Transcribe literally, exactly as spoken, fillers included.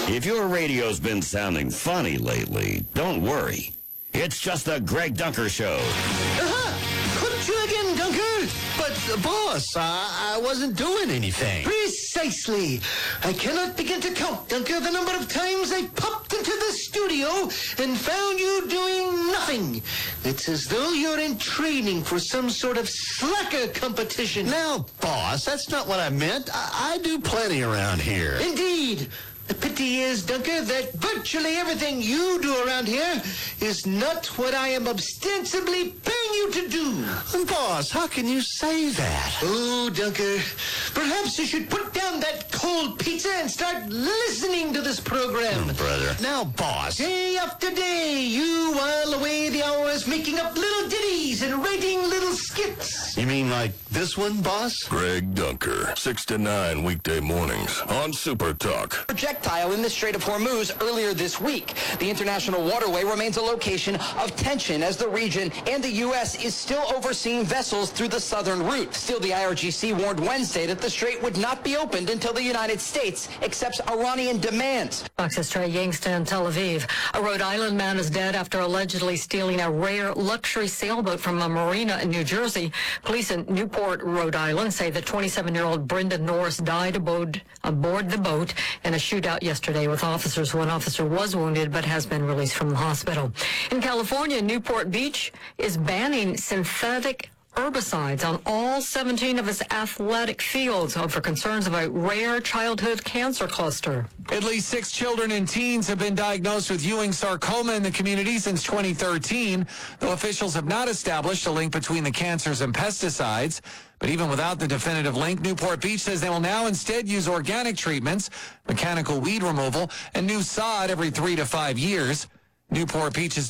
If your radio's been sounding funny lately, don't worry. It's just the Greg Dunker Show. Uh-huh. Couldn't you again, Dunker? But, uh, boss, uh, I wasn't doing anything. Precisely. I cannot begin to count, Dunker, the number of times I popped into the studio and found you doing nothing. It's as though you're in training for some sort of slacker competition. Now, boss, that's not what I meant. I, I do plenty around here. Indeed. The pity is, Dunker, that virtually everything you do around here is not what I am ostensibly paying you to do. Boss, how can you say that? Oh, Dunker, perhaps you should put down that cold pizza and start listening to this program. Oh, brother. Now, boss. Day after day, you while away the hours making up little ditties and writing little skits. You mean like this one, boss? Greg Dunker, six to nine weekday mornings on Super Talk. Projectile in the Strait of Hormuz earlier this week. The international waterway remains a location of tension as the region and the U S is still overseeing vessels through the southern route. Still, the I R G C warned Wednesday that the strait would not be opened until the United States accepts Iranian demands. Fox's Trey Yingster in Tel Aviv. A Rhode Island man is dead after allegedly stealing a rare luxury sailboat from a marina in New Jersey. Police in Newport, Rhode Island say the twenty-seven-year-old Brenda Norris died aboard, aboard the boat in a shootout yesterday with officers. One officer was wounded but has been released from the hospital. In California, Newport Beach is banning synthetic herbicides on all seventeen of its athletic fields over concerns of a rare childhood cancer cluster. At least six children and teens have been diagnosed with Ewing sarcoma in the community since twenty thirteen, though officials have not established a link between the cancers and pesticides. But even without the definitive link, Newport Beach says they will now instead use organic treatments, mechanical weed removal, and new sod every three to five years. Newport Beach is